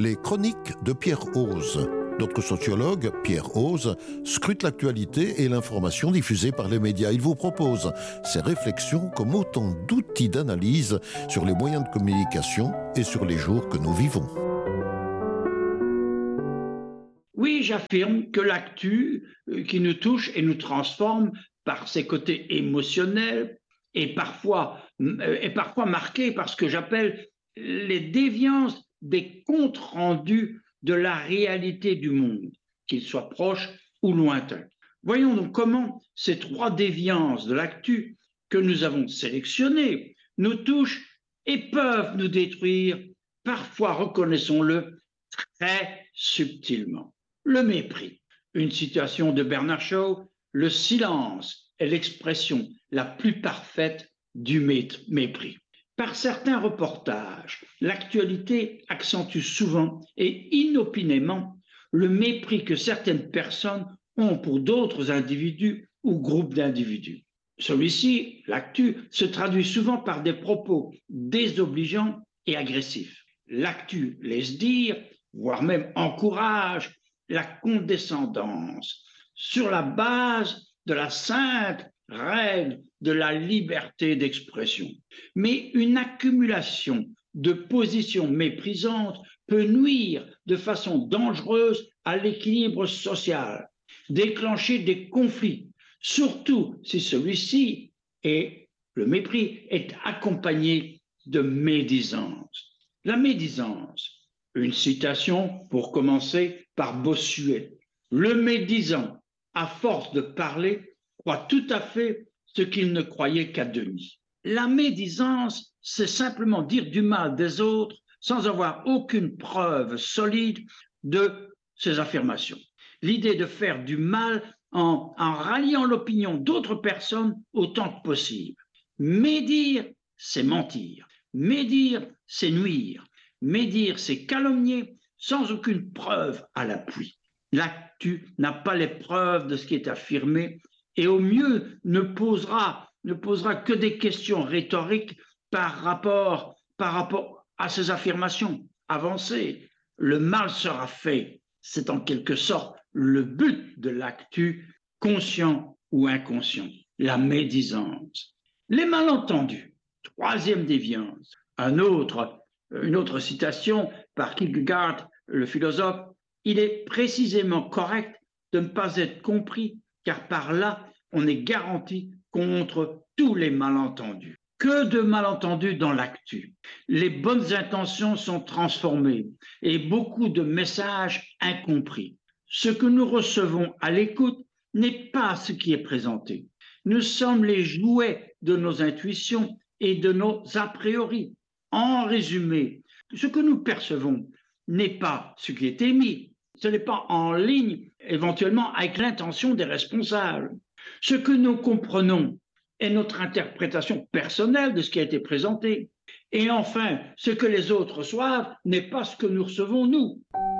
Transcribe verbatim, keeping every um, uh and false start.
Les chroniques de Pierre Hoze. Notre sociologue, Pierre Hoze, scrute l'actualité et l'information diffusée par les médias. Il vous propose ses réflexions comme autant d'outils d'analyse sur les moyens de communication et sur les jours que nous vivons. Oui, j'affirme que l'actu qui nous touche et nous transforme par ses côtés émotionnels est parfois, est parfois marquée par ce que j'appelle les déviances des comptes rendus de la réalité du monde, qu'ils soient proches ou lointains. Voyons donc comment ces trois déviances de l'actu que nous avons sélectionnées nous touchent et peuvent nous détruire, parfois, reconnaissons-le, très subtilement. Le mépris. Une citation de Bernard Shaw, le silence est l'expression la plus parfaite du mépris. Par certains reportages, l'actualité accentue souvent et inopinément le mépris que certaines personnes ont pour d'autres individus ou groupes d'individus. Celui-ci, l'actu, se traduit souvent par des propos désobligeants et agressifs. L'actu laisse dire, voire même encourage, la condescendance sur la base de la sainte règle de la liberté d'expression. Mais une accumulation de positions méprisantes peut nuire de façon dangereuse à l'équilibre social, déclencher des conflits, surtout si celui-ci est, le mépris est accompagné de médisance. La médisance, une citation pour commencer par Bossuet. Le médisant, à force de parler, croit tout à fait ce qu'il ne croyait qu'à demi. La médisance, c'est simplement dire du mal des autres sans avoir aucune preuve solide de ces affirmations. L'idée de faire du mal en, en ralliant l'opinion d'autres personnes autant que possible. Médire, c'est mentir. Médire, c'est nuire. Médire, c'est calomnier sans aucune preuve à l'appui. L'actu n'a pas les preuves de ce qui est affirmé et au mieux ne posera, ne posera que des questions rhétoriques par rapport, par rapport à ces affirmations avancées. Le mal sera fait. C'est en quelque sorte le but de l'actu, conscient ou inconscient, la médisance. Les malentendus, troisième déviance. Un autre, une autre citation par Kierkegaard, le philosophe, il est précisément correct de ne pas être compris, car par là, on est garanti contre tous les malentendus. Que de malentendus dans l'actu. Les bonnes intentions sont transformées et beaucoup de messages incompris. Ce que nous recevons à l'écoute n'est pas ce qui est présenté. Nous sommes les jouets de nos intuitions et de nos a priori. En résumé, ce que nous percevons n'est pas ce qui est émis. Ce n'est pas en ligne, éventuellement, avec l'intention des responsables. Ce que nous comprenons est notre interprétation personnelle de ce qui a été présenté. Et enfin, ce que les autres reçoivent n'est pas ce que nous recevons, nous.